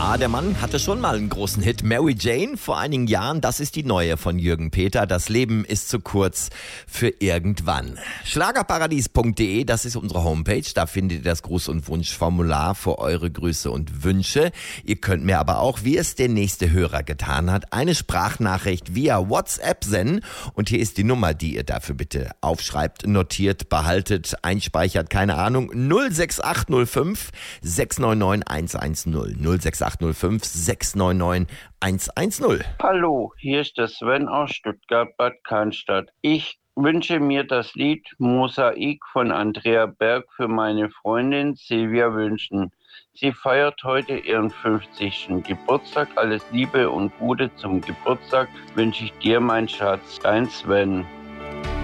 Ja, der Mann hatte schon mal einen großen Hit. Mary Jane vor einigen Jahren, das ist die neue von Jürgen Peter. Das Leben ist zu kurz für irgendwann. Schlagerparadies.de, das ist unsere Homepage. Da findet ihr das Gruß- und Wunschformular für eure Grüße und Wünsche. Ihr könnt mir aber auch, wie es der nächste Hörer getan hat, eine Sprachnachricht via WhatsApp senden. Und hier ist die Nummer, die ihr dafür bitte aufschreibt, notiert, behaltet, einspeichert, keine Ahnung. 06805 699 110. 06805 699 110. Hallo, hier ist der Sven aus Stuttgart, Bad Cannstatt. Ich wünsche mir das Lied Mosaik von Andrea Berg für meine Freundin Silvia wünschen. Sie feiert heute ihren 50. Geburtstag. Alles Liebe und Gute zum Geburtstag wünsche ich dir, mein Schatz. Dein Sven.